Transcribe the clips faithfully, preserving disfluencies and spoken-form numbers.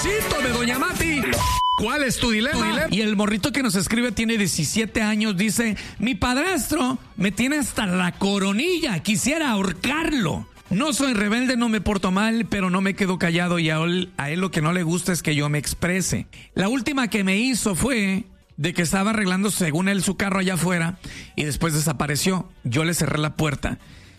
Diosito de Doña Mati. ¿Cuál es tu dilema? tu dilema? Y el morrito que nos escribe tiene diecisiete años, dice, mi padrastro me tiene hasta la coronilla, quisiera ahorcarlo. No soy rebelde, no me porto mal, pero no me quedo callado y a él, a él lo que no le gusta es que yo me exprese. La última que me hizo fue de que estaba arreglando según él su carro allá afuera y después desapareció. Yo le cerré la puerta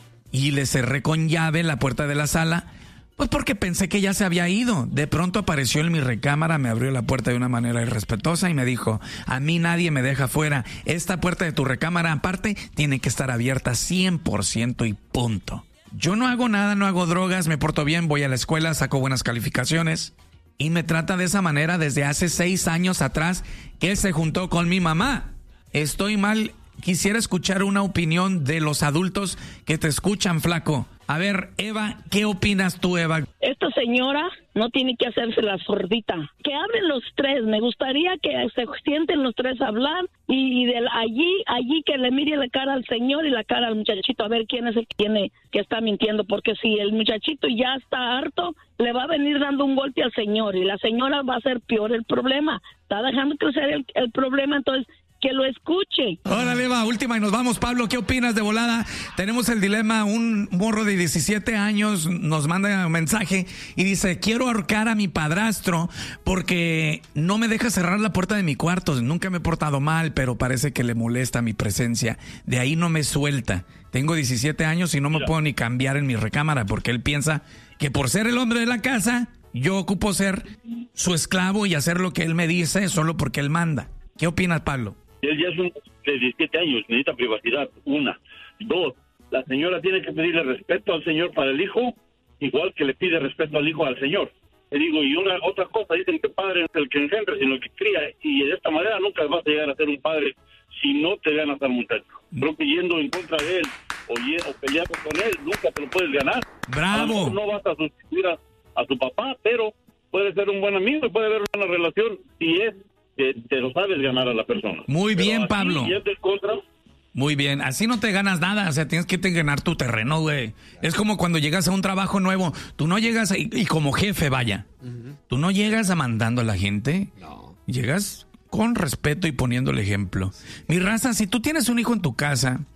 y le cerré con llave la puerta de la sala. Pues porque pensé que ya se había ido. De pronto apareció en mi recámara, me abrió la puerta de una manera irrespetuosa y me dijo, a mí nadie me deja fuera. Esta puerta de tu recámara, aparte, tiene que estar abierta cien por ciento y punto. Yo no hago nada, no hago drogas, me porto bien, voy a la escuela, saco buenas calificaciones. Y me trata de esa manera desde hace seis años atrás que se juntó con mi mamá. Estoy mal. Quisiera escuchar una opinión de los adultos que te escuchan, flaco. A ver, Eva, ¿qué opinas tú, Eva? Esta señora no tiene que hacerse la sordita. Que hablen los tres. Me gustaría que se sienten los tres a hablar y, y de allí, allí que le mire la cara al señor y la cara al muchachito a ver quién es el que tiene que está mintiendo. Porque si el muchachito ya está harto, le va a venir dando un golpe al señor y la señora va a hacer peor el problema. Está dejando crecer el, el problema, entonces que lo escuche. Órale, Eva, última y nos vamos. Pablo, ¿qué opinas de volada? Tenemos el dilema, un morro de diecisiete años nos manda un mensaje y dice, quiero ahorcar a mi padrastro porque no me deja cerrar la puerta de mi cuarto. Nunca me he portado mal, pero parece que le molesta mi presencia. De ahí no me suelta. Tengo diecisiete años y no me puedo ni cambiar en mi recámara porque él piensa que por ser el hombre de la casa, yo ocupo ser su esclavo y hacer lo que él me dice solo porque él manda. ¿Qué opinas, Pablo? Él ya es un de diecisiete años, necesita privacidad, una. Dos, la señora tiene que pedirle respeto al señor para el hijo, igual que le pide respeto al hijo al señor. Le digo, y una otra cosa, dicen que padre no es el que engendra, sino el que cría, y de esta manera nunca vas a llegar a ser un padre si no te ganas al muchacho. Creo que yendo en contra de él o, o peleando con él, nunca te lo puedes ganar. ¡Bravo! No vas a sustituir a, a tu papá, pero puede ser un buen amigo y puede haber una relación si es que te lo sabes ganar a la persona. Muy bien, pero Pablo. Si es del contra, muy bien, así no te ganas nada, o sea, tienes que te ganar tu terreno, güey. Es como cuando llegas a un trabajo nuevo, tú no llegas, y, y como jefe, vaya, uh-huh. Tú no llegas mandando a la gente, no. Llegas con respeto y poniendo el ejemplo. Mi raza, si tú tienes un hijo en tu casa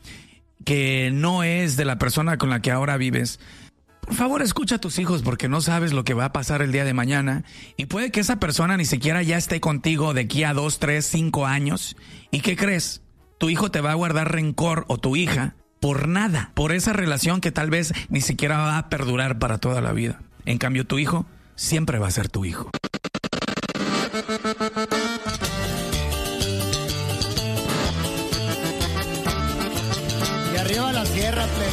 que no es de la persona con la que ahora vives, por favor, escucha a tus hijos porque no sabes lo que va a pasar el día de mañana y puede que esa persona ni siquiera ya esté contigo de aquí a dos, tres, cinco años. ¿Y qué crees? Tu hijo te va a guardar rencor o tu hija por nada, por esa relación que tal vez ni siquiera va a perdurar para toda la vida. En cambio, tu hijo siempre va a ser tu hijo. Y arriba la sierra, plebe.